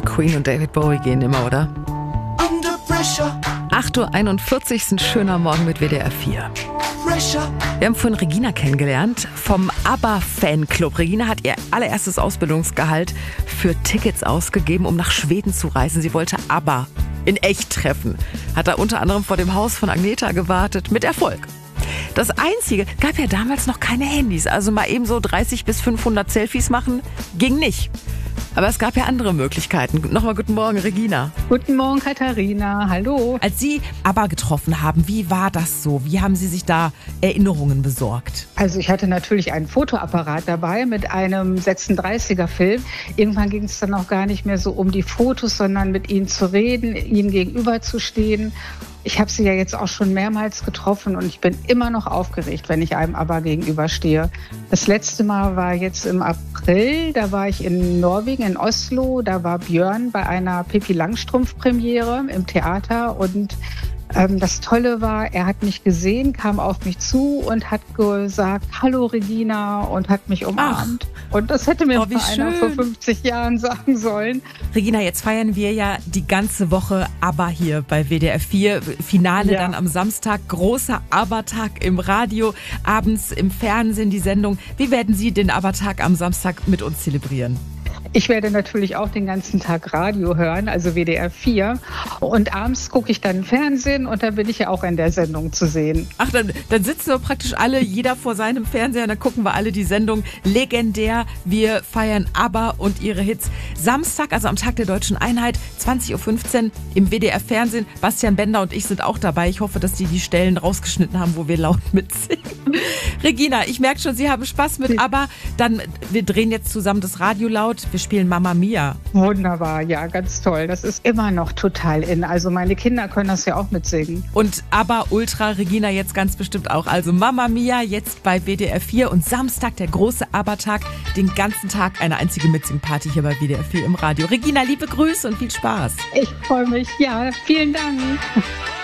Queen und David Bowie gehen immer, oder? 8:41 Uhr, ist ein schöner Morgen mit WDR 4. Wir haben vorhin Regina kennengelernt vom ABBA-Fanclub. Regina hat ihr allererstes Ausbildungsgehalt für Tickets ausgegeben, um nach Schweden zu reisen. Sie wollte ABBA in echt treffen. Hat da unter anderem vor dem Haus von Agnetha gewartet, mit Erfolg. Das Einzige, gab ja damals noch keine Handys, also mal eben so 30 bis 500 Selfies machen, ging nicht. Aber es gab ja andere Möglichkeiten. Nochmal guten Morgen, Regina. Guten Morgen, Katharina. Hallo. Als Sie ABBA getroffen haben, wie war das so? Wie haben Sie sich da Erinnerungen besorgt? Also ich hatte natürlich einen Fotoapparat dabei mit einem 36er Film. Irgendwann ging es dann auch gar nicht mehr so um die Fotos, sondern mit ihnen zu reden, ihnen gegenüberzustehen. Ich habe sie ja jetzt auch schon mehrmals getroffen und ich bin immer noch aufgeregt, wenn ich einem ABBA gegenüberstehe. Das letzte Mal war jetzt im April, da war ich in Norwegen, in Oslo. Da war Björn bei einer Pippi Langstrumpf-Premiere im Theater und das Tolle war, er hat mich gesehen, kam auf mich zu und hat gesagt, hallo Regina, und hat mich umarmt. Ach. Und das hätte mir einer vor 50 Jahren sagen sollen. Regina, jetzt feiern wir ja die ganze Woche ABBA hier bei WDR 4. Finale dann am Samstag, großer ABBA-Tag im Radio, abends im Fernsehen die Sendung. Wie werden Sie den ABBA-Tag am Samstag mit uns zelebrieren? Ich werde natürlich auch den ganzen Tag Radio hören, also WDR 4. Und abends gucke ich dann Fernsehen und dann bin ich ja auch in der Sendung zu sehen. Ach, dann sitzen wir praktisch alle, jeder vor seinem Fernseher, und dann gucken wir alle die Sendung. Legendär, wir feiern ABBA und ihre Hits. Samstag, also am Tag der Deutschen Einheit, 20:15 Uhr im WDR Fernsehen. Bastian Bender und ich sind auch dabei. Ich hoffe, dass die Stellen rausgeschnitten haben, wo wir laut mitsingen. Regina, ich merke schon, Sie haben Spaß mit ABBA. Wir drehen jetzt zusammen das Radio laut. Wir spielen Mamma Mia. Wunderbar, ja, ganz toll. Das ist immer noch total in. Also meine Kinder können das ja auch mitsingen. Und ABBA Ultra, Regina jetzt ganz bestimmt auch. Also Mamma Mia jetzt bei WDR 4 und Samstag der große ABBA-Tag. Den ganzen Tag eine einzige Mitsing-Party hier bei WDR 4 im Radio. Regina, liebe Grüße und viel Spaß. Ich freue mich. Ja, vielen Dank.